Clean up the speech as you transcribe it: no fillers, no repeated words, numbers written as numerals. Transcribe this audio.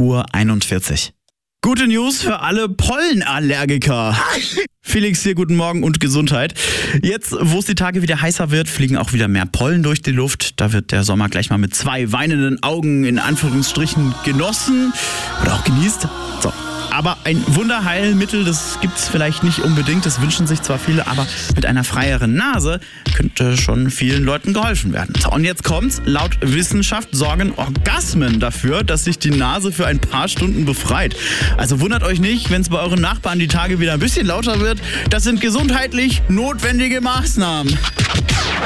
8:41 Uhr. Gute News für alle Pollenallergiker. Felix hier, guten Morgen und Gesundheit. Jetzt, wo es die Tage wieder heißer wird, fliegen auch wieder mehr Pollen durch die Luft. Da wird der Sommer gleich mal mit 2 weinenden Augen in Anführungsstrichen genossen oder auch genießt. So. Aber ein Wunderheilmittel, das gibt's vielleicht nicht unbedingt, das wünschen sich zwar viele, aber mit einer freieren Nase könnte schon vielen Leuten geholfen werden. So, und jetzt kommt's, laut Wissenschaft sorgen Orgasmen dafür, dass sich die Nase für ein paar Stunden befreit. Also wundert euch nicht, wenn es bei euren Nachbarn die Tage wieder ein bisschen lauter wird. Das sind gesundheitlich notwendige Maßnahmen.